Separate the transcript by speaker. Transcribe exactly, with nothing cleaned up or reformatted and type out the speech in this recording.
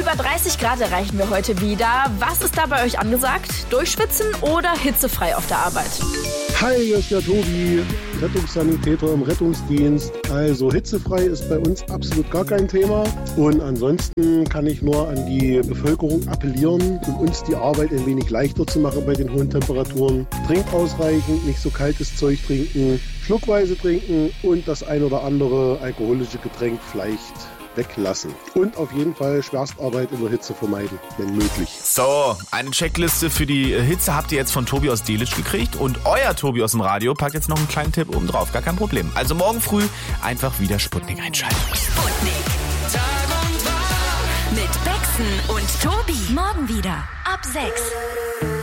Speaker 1: Über dreißig Grad erreichen wir heute wieder. Was ist da bei euch angesagt? Durchschwitzen oder hitzefrei auf der Arbeit?
Speaker 2: Hi, hier ist der Tobi, Rettungssanitäter im Rettungsdienst. Also hitzefrei ist bei uns absolut gar kein Thema. Und ansonsten kann ich nur an die Bevölkerung appellieren, um uns die Arbeit ein wenig leichter zu machen bei den hohen Temperaturen. Trinkt ausreichend, nicht so kaltes Zeug trinken, schluckweise trinken und das ein oder andere alkoholische Getränk vielleicht weglassen. Und auf jeden Fall Schwerstarbeit in der Hitze vermeiden, wenn möglich.
Speaker 3: So, eine Checkliste für die Hitze habt ihr jetzt von Tobi aus Delitzsch gekriegt. Und euer Tobi aus dem Radio packt jetzt noch einen kleinen Tipp oben drauf. Gar kein Problem. Also morgen früh einfach wieder Sputnik einschalten.
Speaker 4: Sputnik. Tag und Tag. Mit Bexen und Tobi. Morgen wieder ab sechs.